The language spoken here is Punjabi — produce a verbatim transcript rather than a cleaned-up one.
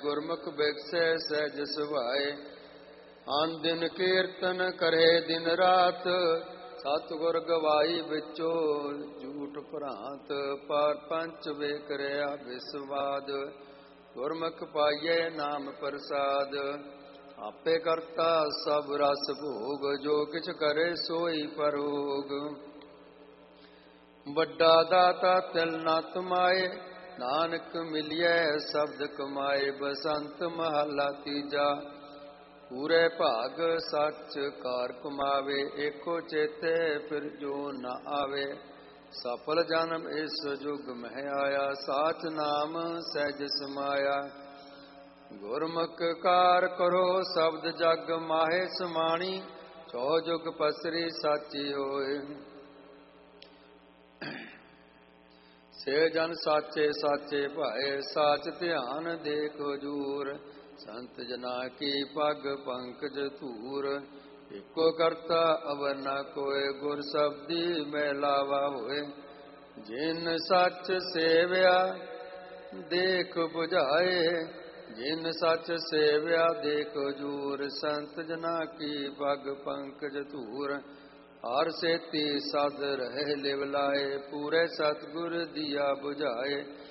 ਗੁਰਮੁਖ ਬਿਗਸੈ ਸਹਿਜ ਸੁਭਾਏ। ਅਨ ਦਿਨ ਕੀਰਤਨ ਕਰੇ ਦਿਨ ਰਾਤ, ਸਤਿਗੁਰ ਗਵਾਈ ਵਿੱਚੋ ਝੂਠ ਭਰਾਂਤ। ਪਰ ਪੰਚ ਵੇ ਕਰਿਆ ਵਿਸਵਾਦ, ਗੁਰਮੁਖ ਪਾਈਏ ਨਾਮ ਪ੍ਰਸਾਦ। ਆਪੇ ਕਰਤਾ ਸਭ ਰਸ ਭੋਗ, ਜੋ ਕਿਛ ਕਰੇ ਸੋਈ ਪਰੋਗ। ਵੱਡਾ ਦਾਤਾ ਤਿਲ ਨਾ ਤੁਮਾਏ, ਨਾਨਕ ਮਿਲਿਐ ਸ਼ਬਦ ਕਮਾਏ। ਬਸੰਤ ਮਹਲਾ ਤੀਜਾ, ਪੂਰੇ ਭਾਗ ਸੱਚ ਕਾਰ ਕਮਾਵੇ। ਏਕੋ ਚੇਤੇ ਫਿਰ ਜੋ ਨ ਆਵੇ, ਸਫਲ ਜਨਮ ਇਸ ਜੁਗ ਮਹਿ ਆਇਆ। ਸਾਚ ਨਾਮ ਸਹਿਜ ਸਮਾਇਆ, ਗੁਰਮੁਖ ਕਾਰ ਕਰੋ ਸ਼ਬਦ ਜਗ ਮਾਹੇ ਸਮਾਣੀ। ਚੌ ਜੁਗ ਪਸਰੀ ਸਾਚੀ ਹੋਏ, ਸੇ ਜਨ ਸਾਚੇ ਸਾਚੇ ਭਾਏ। ਸਾਚ ਧਿਆਨ ਦੇਖ ਹਜੂਰ, ਸੰਤ ਜਨਾ ਕੀ ਪੱਗ ਪੰਕਜ ਧੂਰ। ਇੱਕੋ ਕਰਤਾ ਅਵਰ ਨ ਕੋਇ, ਗੁਰ ਸ਼ਬਦੀ ਮਹਿਲਾਵਾ ਹੋਏ। ਜਿਨ ਸੱਚ ਸੇਵਿਆ ਦੇਖ 부ਝਾਏ, ਜਿਨ ਸੱਚ ਸੇਵਿਆ ਦੇਖ ਹਜੂਰ। ਸੰਤ ਜਨਾ ਕੀ ਪੱਗ ਪੰਕਜ ਧੂਰ, ਹਰ ਸੇਤੀ ਸਦ ਰਹੇ ਲਿਵ ਲਾਏ। ਪੂਰੇ ਸਤਿਗੁਰ ਦੀਆ 부ਝਾਏ,